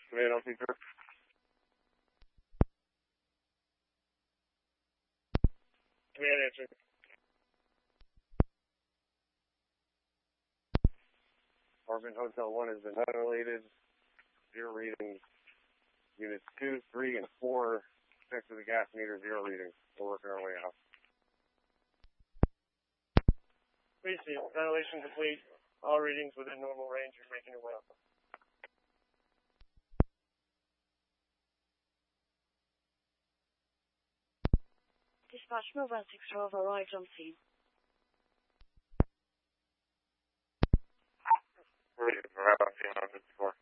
Command on feature. Command answering. Apartment Hotel 1 has been ventilated. 0 readings. Units 2, 3, and 4 next to the gas meter, 0 readings. We're working our way out. Please see, ventilation complete. All readings within normal range. You're making your way up. Dispatch Mobile 6 have arrived on scene. We're ready to arrive on scene on 54.